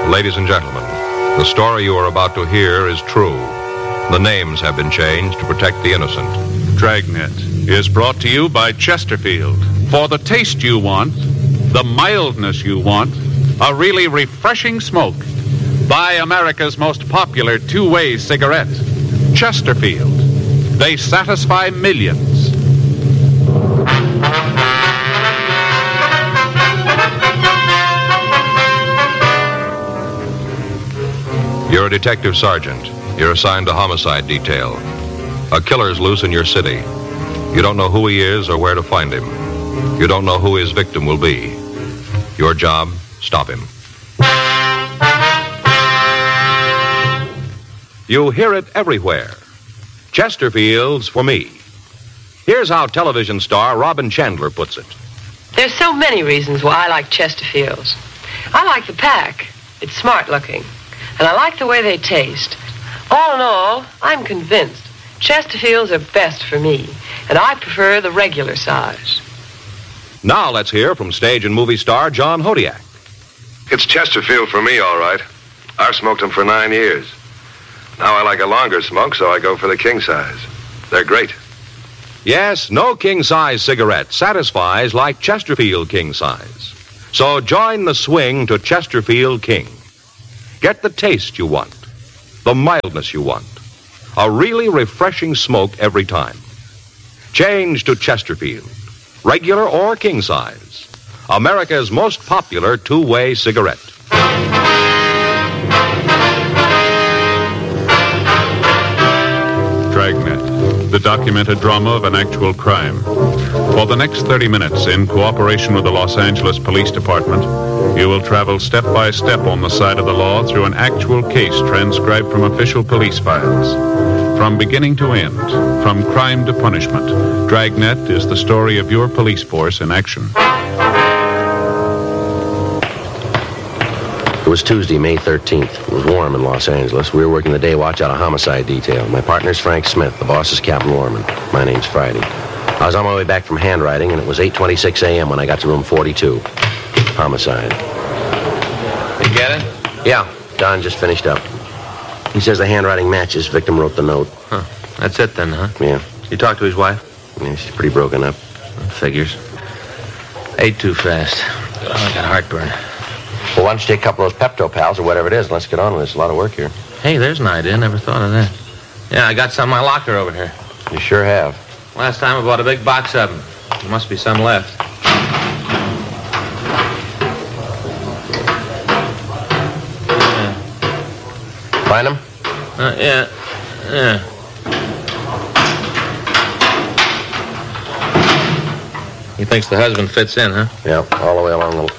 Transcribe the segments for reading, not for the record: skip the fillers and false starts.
Ladies and gentlemen, the story you are about to hear is true. The names have been changed to protect the innocent. Dragnet is brought to you by Chesterfield. For the taste you want, the mildness you want, a really refreshing smoke. Buy America's most popular two-way cigarette, Chesterfield. They satisfy millions. You're a detective sergeant. You're assigned to homicide detail. A killer's loose in your city. You don't know who he is or where to find him. You don't know who his victim will be. Your job, stop him. You hear it everywhere. Chesterfield's for me. Here's how television star Robin Chandler puts it. There's so many reasons why I like Chesterfields. I like the pack. It's smart looking. And I like the way they taste. All in all, I'm convinced Chesterfields are best for me. And I prefer the regular size. Now let's hear from stage and movie star John Hodiak. It's Chesterfield for me, all right. I've smoked them for 9 years. Now I like a longer smoke, so I go for the king size. They're great. Yes, no king-size cigarette satisfies like Chesterfield king size. So join the swing to Chesterfield King. Get the taste you want, the mildness you want, a really refreshing smoke every time. Change to Chesterfield, regular or king size, America's most popular two-way cigarette. Dragnet, the documented drama of an actual crime. For the next 30 minutes, in cooperation with the Los Angeles Police Department, you will travel step by step on the side of the law through an actual case transcribed from official police files. From beginning to end, from crime to punishment, Dragnet is the story of your police force in action. It was Tuesday, May 13th. It was warm in Los Angeles. We were working the day watch out of homicide detail. My partner's Frank Smith. The boss is Captain Lorman. My name's Friday. I was on my way back from handwriting, and it was 8:26 a.m. when I got to room 42. Homicide. You get it? Yeah, Don just finished up. He says the handwriting matches. Victim wrote the note. Huh. That's it then, huh? Yeah. You talked to his wife? Yeah, she's pretty broken up. Figures. Ate too fast. Oh, I got heartburn. Well, why don't you take a couple of those Pepto-Pals or whatever it is, and let's get on with this. A lot of work here. Hey, there's an idea. Never thought of that. Yeah, I got some in my locker over here. You sure have. Last time I bought a big box of them. There must be some left. Yeah. Find them? Yeah. He thinks the husband fits in, huh? Yeah, all the way along the...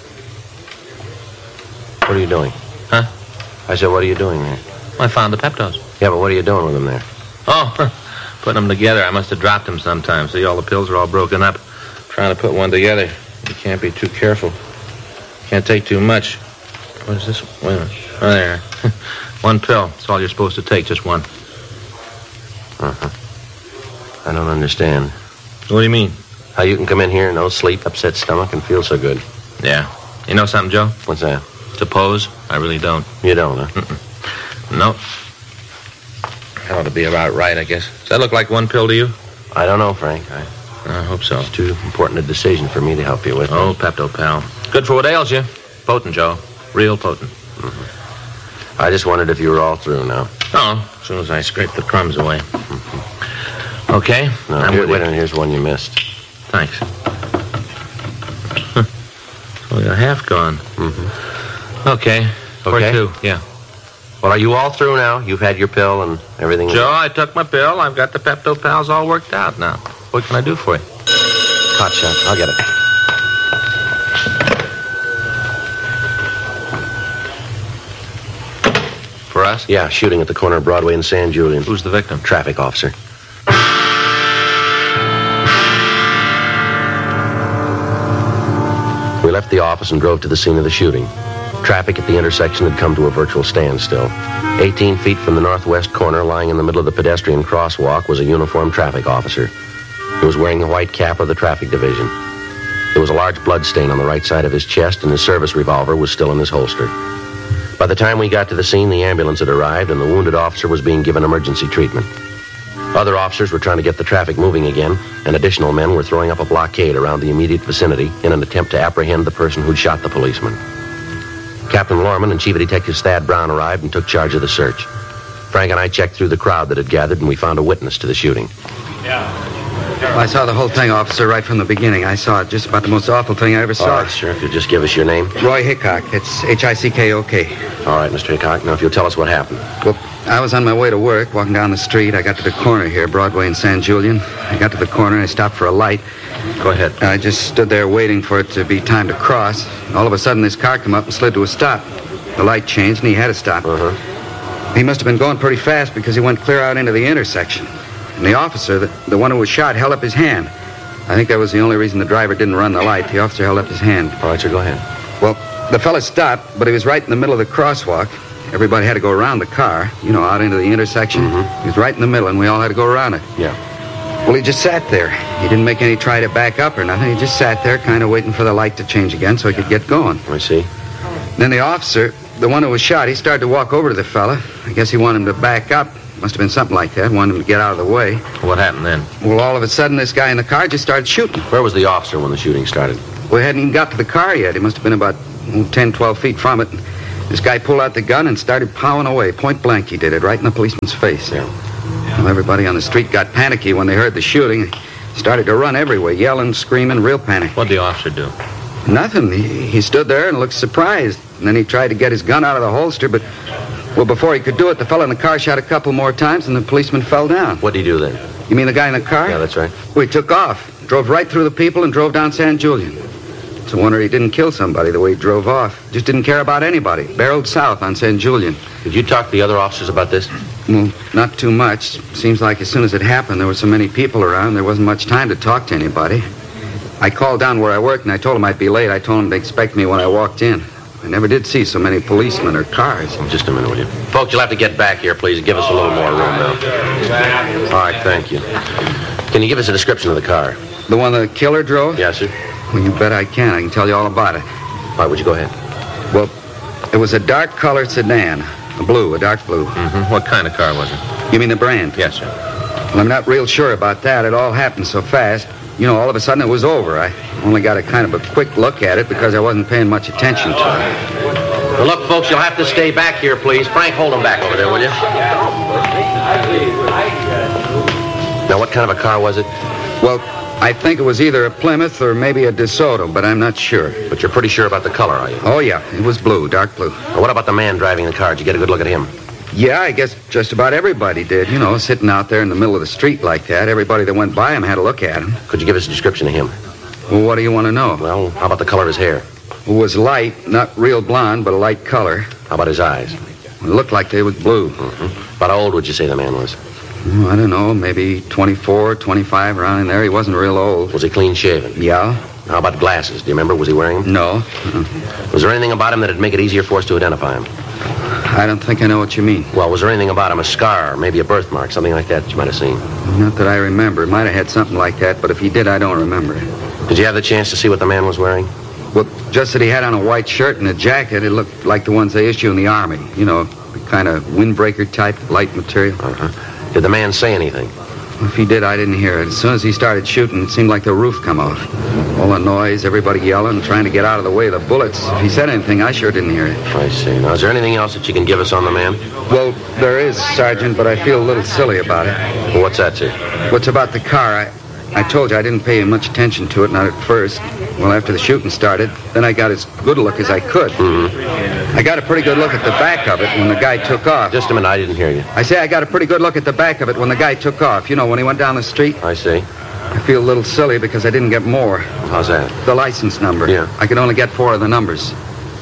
What are you doing? Huh? I said, what are you doing there? I found the Peptos. Yeah, but what are you doing with them there? Oh, putting them together. I must have dropped them sometime. See, all the pills are all broken up. Trying to put one together. You can't be too careful. Can't take too much. What is this? Wait a minute. Oh, there. One pill. That's all you're supposed to take, just one. Uh-huh. I don't understand. What do you mean? How you can come in here, no sleep, upset stomach, and feel so good. Yeah. You know something, Joe? What's that? To pose, I really don't. You don't, huh? Nope. That ought to be about right, I guess. Does that look like one pill to you? I don't know, Frank. I hope so. It's too important a decision for me to help you with. Oh, Pepto-Pal. Good for what ails you. Potent, Joe. Real potent. Mm-hmm. I just wondered if you were all through now. Oh, as soon as I scrape the crumbs away. Mm-hmm. Okay. No, wait a minute. Here's one you missed. Thanks. Only a half gone. Mm-hmm. Okay. Where to? Yeah. Well, are you all through now? You've had your pill and everything? Joe, I took my pill. I've got the Pepto-Pals all worked out now. What can I do for you? Hot shot. I'll get it. For us? Yeah, shooting at the corner of Broadway and San Julian. Who's the victim? Traffic officer. We left the office and drove to the scene of the shooting. Traffic at the intersection had come to a virtual standstill. 18 feet from the northwest corner, lying in the middle of the pedestrian crosswalk, was a uniformed traffic officer. He was wearing the white cap of the traffic division. There was a large blood stain on the right side of his chest, and his service revolver was still in his holster. By the time we got to the scene, the ambulance had arrived and the wounded officer was being given emergency treatment. Other officers were trying to get the traffic moving again, and additional men were throwing up a blockade around the immediate vicinity in an attempt to apprehend the person who'd shot the policeman. Captain Lorman and Chief Detective Thad Brown arrived and took charge of the search. Frank and I checked through the crowd that had gathered, and we found a witness to the shooting. Well, I saw the whole thing, officer, right from the beginning. I saw just about the most awful thing I ever saw. All right, sir, if you'll just give us your name. Roy Hickok. It's Hickok. All right, Mr. Hickok. Now, if you'll tell us what happened. Well, I was on my way to work, walking down the street. I got to the corner here, Broadway and San Julian. I got to the corner and I stopped for a light. Go ahead. I just stood there waiting for it to be time to cross. All of a sudden, this car came up and slid to a stop. The light changed and he had to stop. He must have been going pretty fast because he went clear out into the intersection. And the officer, the one who was shot, held up his hand. I think that was the only reason the driver didn't run the light. The officer held up his hand. All right, sir, go ahead. Well, the fella stopped, but he was right in the middle of the crosswalk. Everybody had to go around the car, out into the intersection. He was right in the middle, and we all had to go around it. Yeah. Well, he just sat there. He didn't make any try to back up or nothing. He just sat there kind of waiting for the light to change again so he could get going. I see. Then the officer, the one who was shot, he started to walk over to the fella. I guess he wanted him to back up. Must have been something like that. Wanted him to get out of the way. What happened then? Well, all of a sudden, this guy in the car just started shooting. Where was the officer when the shooting started? Well, he hadn't even got to the car yet. He must have been about 10, 12 feet from it. This guy pulled out the gun and started plowing away. Point blank, he did it, right in the policeman's face. Yeah. Well, everybody on the street got panicky when they heard the shooting. Started to run everywhere, yelling, screaming, real panic. What'd the officer do? Nothing. He stood there and looked surprised. And then he tried to get his gun out of the holster, but... Well, before he could do it, the fellow in the car shot a couple more times, and the policeman fell down. What'd he do then? You mean the guy in the car? Yeah, that's right. Well, he took off, drove right through the people, and drove down San Julian. It's a wonder he didn't kill somebody the way he drove off. Just didn't care about anybody. Barreled south on San Julian. Did you talk to the other officers about this? Well, not too much. Seems like as soon as it happened, there were so many people around, there wasn't much time to talk to anybody. I called down where I worked, and I told them I'd be late. I told them to expect me when I walked in. I never did see so many policemen or cars. Just a minute, will you? Folks, you'll have to get back here, please, and give us a little more room now. All right, thank you. Can you give us a description of the car? The one the killer drove? Yes, sir. Well, you bet I can. I can tell you all about it. All right, would you go ahead? Well, it was a dark-colored sedan. A dark blue. What kind of car was it? You mean the brand? Yes, sir. Well, I'm not real sure about that. It all happened so fast. All of a sudden it was over. I only got a kind of a quick look at it because I wasn't paying much attention to it. Well, look, folks, you'll have to stay back here, please. Frank, hold him back over there, will you? Now, what kind of a car was it? Well, I think it was either a Plymouth or maybe a DeSoto, but I'm not sure. But you're pretty sure about the color, are you? Oh, yeah. It was blue, dark blue. Now, what about the man driving the car? Did you get a good look at him? Yeah, I guess just about everybody did. Sitting out there in the middle of the street like that. Everybody that went by him had a look at him. Could you give us a description of him? Well, what do you want to know? Well, how about the color of his hair? It was light, not real blonde, but a light color. How about his eyes? It looked like they was blue. About how old would you say the man was? I don't know, maybe 24, 25, around in there. He wasn't real old. Was he clean shaven? Yeah. How about glasses? Do you remember? Was he wearing them? No. Was there anything about him that'd make it easier for us to identify him? I don't think I know what you mean. Well, was there anything about him, a scar, maybe a birthmark, something like that you might have seen? Not that I remember. It might have had something like that, but if he did, I don't remember. Did you have the chance to see what the man was wearing? Well, just that he had on a white shirt and a jacket. It looked like the ones they issue in the Army. The kind of windbreaker type, light material. Did the man say anything? If he did, I didn't hear it. As soon as he started shooting, it seemed like the roof come off. All the noise, everybody yelling, trying to get out of the way of the bullets. If he said anything, I sure didn't hear it. I see. Now, is there anything else that you can give us on the man? Well, there is, Sergeant, but I feel a little silly about it. Well, what's that, sir? What's about the car? I told you I didn't pay much attention to it, not at first. Well, after the shooting started, then I got as good a look as I could. I got a pretty good look at the back of it when the guy took off. Just a minute, I didn't hear you. I say I got a pretty good look at the back of it when the guy took off. When he went down the street. I see. I feel a little silly because I didn't get more. How's that? The license number. Yeah. I could only get 4 of the numbers.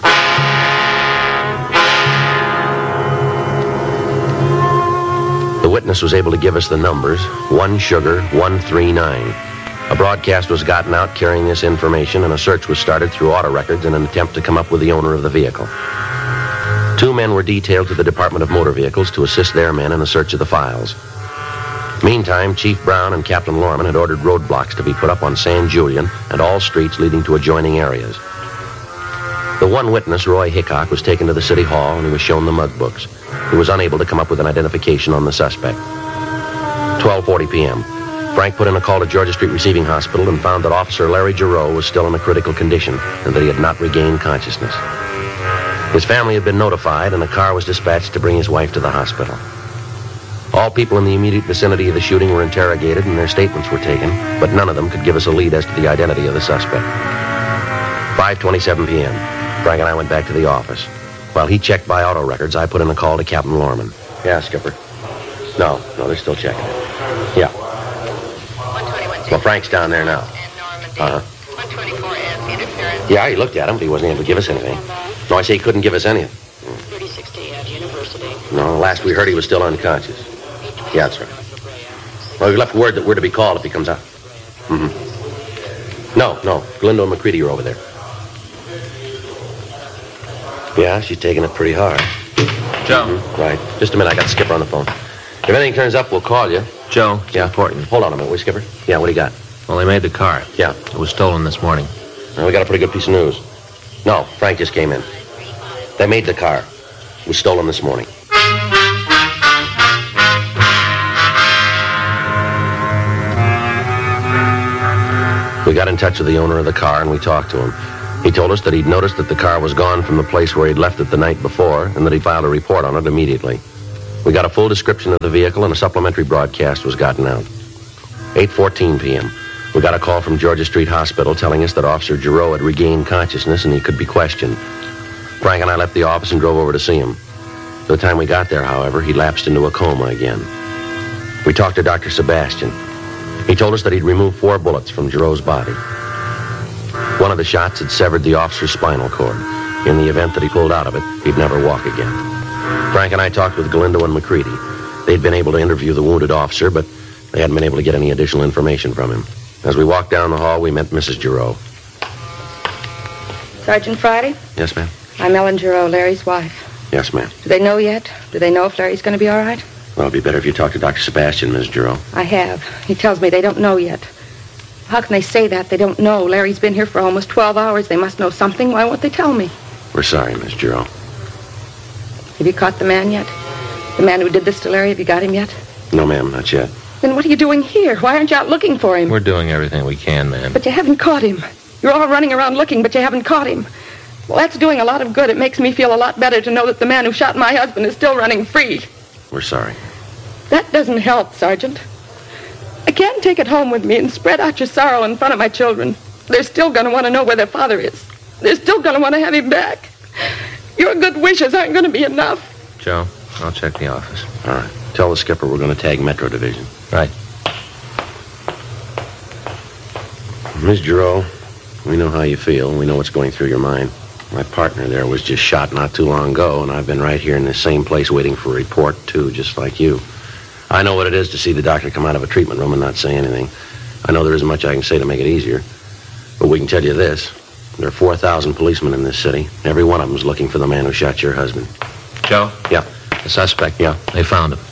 The witness was able to give us the numbers, 1 Sugar 139. A broadcast was gotten out carrying this information, and a search was started through auto records in an attempt to come up with the owner of the vehicle. 2 men were detailed to the Department of Motor Vehicles to assist their men in the search of the files. Meantime, Chief Brown and Captain Lorman had ordered roadblocks to be put up on San Julian and all streets leading to adjoining areas. The one witness, Roy Hickok, was taken to the city hall and he was shown the mug books. He was unable to come up with an identification on the suspect. 12:40 p.m. Frank put in a call to Georgia Street Receiving Hospital and found that Officer Larry Giroux was still in a critical condition and that he had not regained consciousness. His family had been notified and a car was dispatched to bring his wife to the hospital. All people in the immediate vicinity of the shooting were interrogated and their statements were taken, but none of them could give us a lead as to the identity of the suspect. 5:27 p.m. Frank and I went back to the office. While he checked by auto records, I put in a call to Captain Lorman. Yeah, Skipper. No, they're still checking it. Yeah. Well, Frank's down there now. Uh-huh. Yeah, he looked at him, but he wasn't able to give us anything. No, I say he couldn't give us anything. 3060 at University. No, last we heard he was still unconscious. Yeah, that's right. Well, we left word that we're to be called if he comes out. Mm-hmm. No, Galindo and McCready are over there. Yeah, she's taking it pretty hard. Joe. Mm-hmm. Right. Just a minute, I got the Skipper on the phone. If anything turns up, we'll call you. Joe, it's important. Hold on a minute, will you, Skipper? Yeah, what do you got? Well, they made the car. Yeah. It was stolen this morning. Well, we got a pretty good piece of news. No, Frank just came in. They made the car. It was stolen this morning. We got in touch with the owner of the car and we talked to him. He told us that he'd noticed that the car was gone from the place where he'd left it the night before and that he filed a report on it immediately. We got a full description of the vehicle and a supplementary broadcast was gotten out. 8:14 p.m. We got a call from Georgia Street Hospital telling us that Officer Giroux had regained consciousness and he could be questioned. Frank and I left the office and drove over to see him. By the time we got there, however, he lapsed into a coma again. We talked to Dr. Sebastian. He told us that he'd removed 4 bullets from Giroux's body. One of the shots had severed the officer's spinal cord. In the event that he pulled out of it, he'd never walk again. Frank and I talked with Galindo and McCready. They'd been able to interview the wounded officer, but they hadn't been able to get any additional information from him. As we walked down the hall, we met Mrs. Giroux. Sergeant Friday? Yes, ma'am? I'm Ellen Giroux, Larry's wife. Yes, ma'am. Do they know yet? Do they know if Larry's going to be all right? Well, it'd be better if you talked to Dr. Sebastian, Ms. Giroux. I have. He tells me they don't know yet. How can they say that? They don't know. Larry's been here for almost 12 hours. They must know something. Why won't they tell me? We're sorry, Ms. Giroux. Have you caught the man yet? The man who did this to Larry, have you got him yet? No, ma'am, not yet. Then what are you doing here? Why aren't you out looking for him? We're doing everything we can, ma'am. But you haven't caught him. You're all running around looking, but you haven't caught him. Well, that's doing a lot of good. It makes me feel a lot better to know that the man who shot my husband is still running free. We're sorry. That doesn't help, Sergeant. I can't take it home with me and spread out your sorrow in front of my children. They're still going to want to know where their father is. They're still going to want to have him back. Your good wishes aren't going to be enough. Joe, I'll check the office. All right. Tell the skipper we're going to tag Metro Division. Right. Ms. Giroux, we know how you feel. We know what's going through your mind. My partner there was just shot not too long ago, and I've been right here in this same place waiting for a report, too, just like you. I know what it is to see the doctor come out of a treatment room and not say anything. I know there isn't much I can say to make it easier. But we can tell you this. There are 4,000 policemen in this city. Every one of them is looking for the man who shot your husband. Joe? Yeah. The suspect? Yeah. They found him.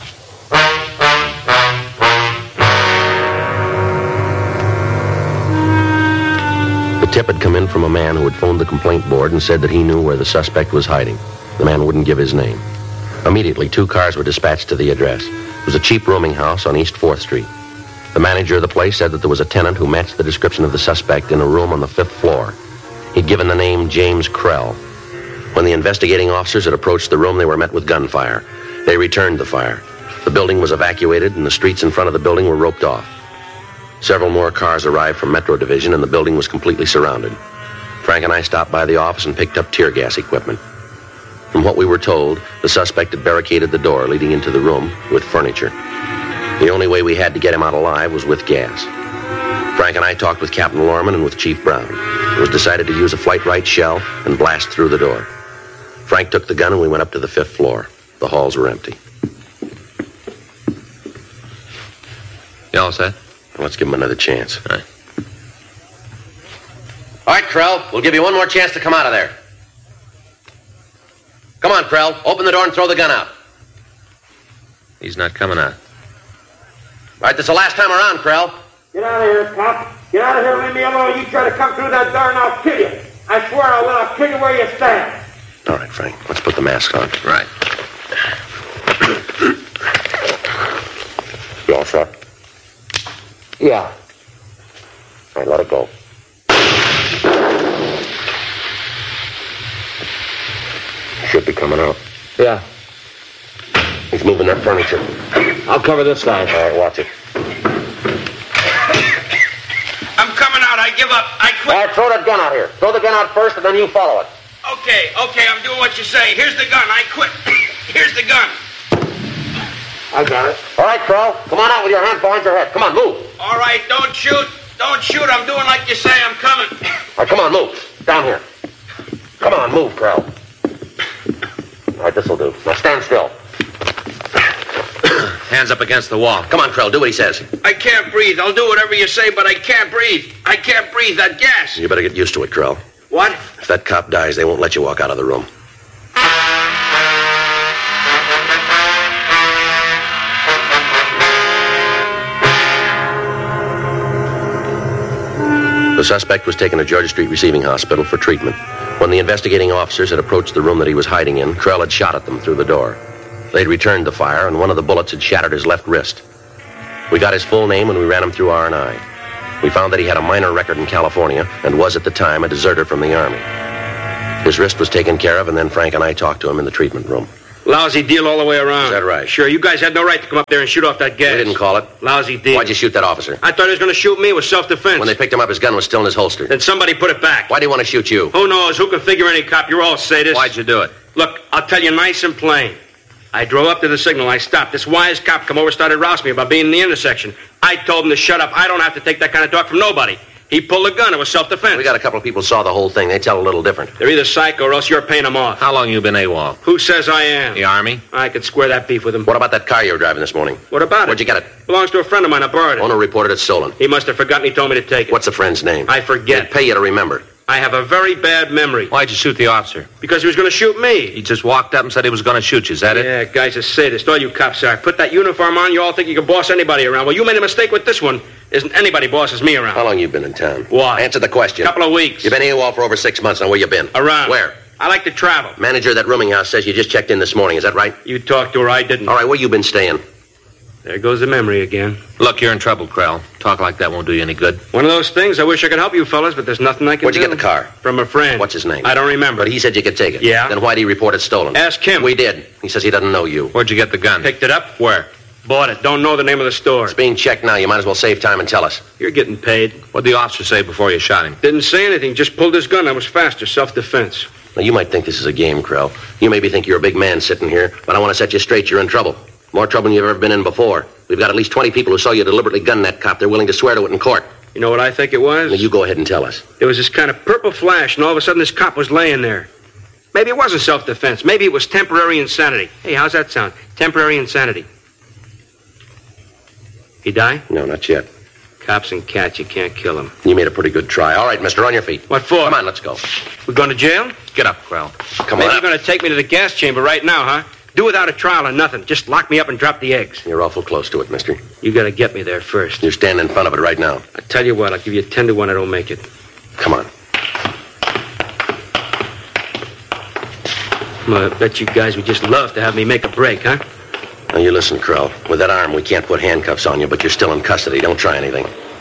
The tip had come in from a man who had phoned the complaint board and said that he knew where the suspect was hiding. The man wouldn't give his name. Immediately, 2 cars were dispatched to the address. It was a cheap rooming house on East 4th Street. The manager of the place said that there was a tenant who matched the description of the suspect in a room on the 5th floor. He'd given the name James Krell. When the investigating officers had approached the room, they were met with gunfire. They returned the fire. The building was evacuated, and the streets in front of the building were roped off. Several more cars arrived from Metro Division, and the building was completely surrounded. Frank and I stopped by the office and picked up tear gas equipment. From what we were told, the suspect had barricaded the door leading into the room with furniture. The only way we had to get him out alive was with gas. Frank and I talked with Captain Lorman and with Chief Brown. It was decided to use a flight-right shell and blast through the door. Frank took the gun and we went up to the 5th floor. The halls were empty. You all set? Let's give him another chance. All right. All right, Krell, we'll give you one more chance to come out of there. Come on, Krell. Open the door and throw the gun out. He's not coming out. All right, this is the last time around, Krell. Get out of here, cop. Get out of here, leave me alone. You try to come through that door and I'll kill you. I swear I will. I'll kill you where you stand. All right, Frank. Let's put the mask on. Right. You all set? Yeah. All right, let it go. Should be coming out. Yeah. He's moving that furniture. I'll cover this side. All right, watch it. I'm coming out. I give up. I quit. All right, throw that gun out here. Throw the gun out first, and then you follow it. Okay, I'm doing what you say. Here's the gun. I quit. Here's the gun. I got it. All right, Crow. Come on out with your hands behind your head. Come on, move. All right, don't shoot. Don't shoot. I'm doing like you say. I'm coming. All right, come on, move. Down here. Come on, move, Crow. All right, this'll do. Now stand still. Hands up against the wall. Come on, Crow. Do what he says. I can't breathe. I'll do whatever you say, but I can't breathe. I can't breathe. That gas. You better get used to it, Crow. What? If that cop dies, they won't let you walk out of the room. The suspect was taken to Georgia Street Receiving Hospital for treatment. When the investigating officers had approached the room that he was hiding in, Krell had shot at them through the door. They'd returned the fire, and one of the bullets had shattered his left wrist. We got his full name when we ran him through R&I. We found that he had a minor record in California and was at the time a deserter from the Army. His wrist was taken care of, and then Frank and I talked to him in the treatment room. Lousy deal all the way around. Is that right? Sure, you guys had no right to come up there and shoot off that gas. We didn't call it. Lousy deal. Why'd you shoot that officer? I thought he was going to shoot me. It was self-defense. When they picked him up, his gun was still in his holster. Then somebody put it back. Why'd he want to shoot you? Who knows? Who can figure any cop? You're all sadists. Why'd you do it? Look, I'll tell you nice and plain. I drove up to the signal. I stopped. This wise cop come over, started rousing me about being in the intersection. I told him to shut up. I don't have to take that kind of talk from nobody. He pulled a gun. It was self-defense. We got a couple of people saw the whole thing. They tell a little different. They're either psycho or else you're paying them off. How long you been AWOL? Who says I am? The Army? I could square that beef with him. What about that car you were driving this morning? What about it? Where'd you get it? Belongs to a friend of mine. I borrowed it. Owner reported it stolen. He must have forgotten. He told me to take it. What's the friend's name? I forget. They'd pay you to remember. I have a very bad memory. Why'd you shoot the officer? Because he was going to shoot me. He just walked up and said he was going to shoot you. Is that it? Yeah, guy's a sadist. All you cops are. Put that uniform on, you all think you can boss anybody around. Well, you made a mistake with this one. Isn't anybody bosses me around. How long you been in town? What? Answer the question. Couple of weeks. You've been AWOL for over 6 months. Now, where you been? Around. Where? I like to travel. Manager of that rooming house says you just checked in this morning. Is that right? You talked to her. I didn't. All right, where you been staying? There goes the memory again. Look, you're in trouble, Krell. Talk like that won't do you any good. One of those things. I wish I could help you fellas, but there's nothing I can do. Where'd you get the car? From a friend. What's his name? I don't remember. But he said you could take it. Yeah. Then why'd he report it stolen? Ask him. We did. He says he doesn't know you. Where'd you get the gun? Picked it up. Where? Bought it. Don't know the name of the store. It's being checked now. You might as well save time and tell us. You're getting paid. What'd the officer say before you shot him? Didn't say anything. Just pulled his gun. I was faster. Self-defense. Now, you might think this is a game, Krell. You maybe think you're a big man sitting here, but I want to set you straight. You're in trouble. More trouble than you've ever been in before. We've got at least 20 people who saw you deliberately gun that cop. They're willing to swear to it in court. You know what I think it was? Now, you go ahead and tell us. There was this kind of purple flash, and all of a sudden this cop was laying there. Maybe it wasn't self-defense. Maybe it was temporary insanity. Hey, how's that sound? Temporary insanity. He die? No, not yet. Cops and cats, you can't kill them. You made a pretty good try. All right, mister, on your feet. What for? Come on, let's go. We're going to jail? Get up, Krell. Come Maybe on you're going to take me to the gas chamber right now, huh? Do without a trial or nothing. Just lock me up and drop the eggs. You're awful close to it, mister. You got to get me there first. You're standing in front of it right now. I tell you what, I'll give you 10 to 1 I don't make it. Come on. Well, I bet you guys would just love to have me make a break, huh? Now, you listen, Krell. With that arm, we can't put handcuffs on you, but you're still in custody. Don't try anything.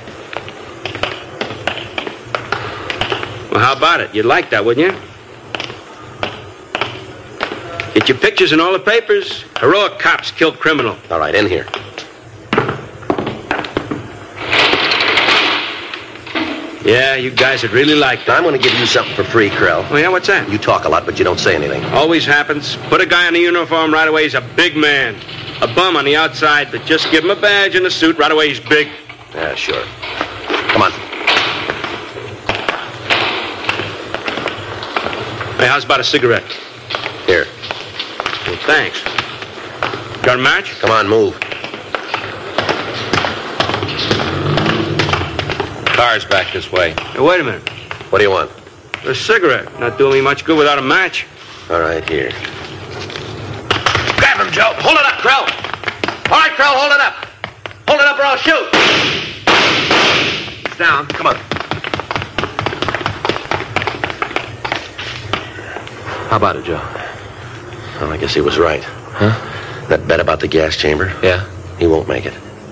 Well, how about it? You'd like that, wouldn't you? Get your pictures in all the papers. Heroic cops killed criminal. All right, in here. Yeah, you guys would really like that. Now, I'm going to give you something for free, Krell. Oh, yeah? What's that? You talk a lot, but you don't say anything. Always happens. Put a guy in a uniform right away, he's a big man. A bum on the outside, but just give him a badge and a suit, right away he's big. Yeah, sure. Come on. Hey, how's about a cigarette? Here. Well, thanks. Got a match? Come on, move. Car's back this way. Hey, wait a minute. What do you want? A cigarette. Not doing me much good without a match. All right, here. Grab him, Joe. Hold it up, Krell. All right, Krell, hold it up. Hold it up or I'll shoot. It's down. Come on. How about it, Joe? Well, I guess he was right. Huh? That bet about the gas chamber? Yeah. He won't make it.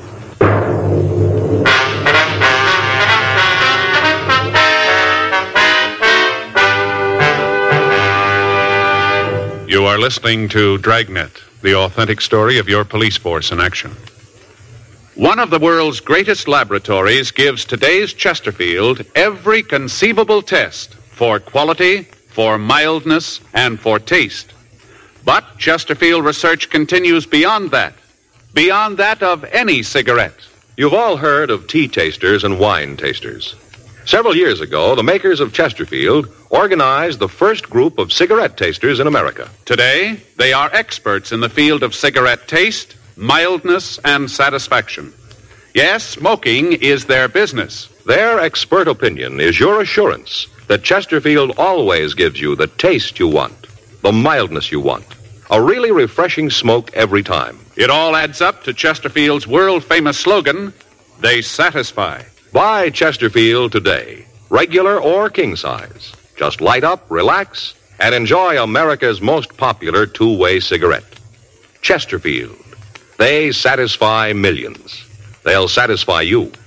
You are listening to Dragnet, the authentic story of your police force in action. One of the world's greatest laboratories gives today's Chesterfield every conceivable test for quality, for mildness, and for taste. But Chesterfield research continues beyond that of any cigarette. You've all heard of tea tasters and wine tasters. Several years ago, the makers of Chesterfield organized the first group of cigarette tasters in America. Today, they are experts in the field of cigarette taste, mildness, and satisfaction. Yes, smoking is their business. Their expert opinion is your assurance that Chesterfield always gives you the taste you want, the mildness you want, a really refreshing smoke every time. It all adds up to Chesterfield's world-famous slogan, they satisfy. Buy Chesterfield today, regular or king size. Just light up, relax, and enjoy America's most popular two-way cigarette. Chesterfield. They satisfy millions. They'll satisfy you.